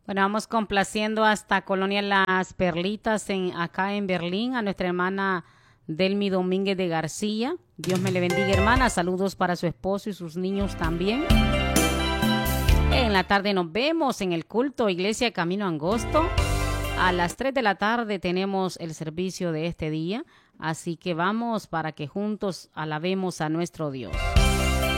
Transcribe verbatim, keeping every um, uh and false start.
Bueno, vamos complaciendo hasta Colonia Las Perlitas en, acá en Berlín a nuestra hermana Delmi Domínguez de García. Dios me le bendiga, hermana. Saludos para su esposo y sus niños también. En la tarde nos vemos en el culto Iglesia Camino Angosto. A las tres de la tarde tenemos el servicio de este día. Así que vamos para que juntos alabemos a nuestro Dios.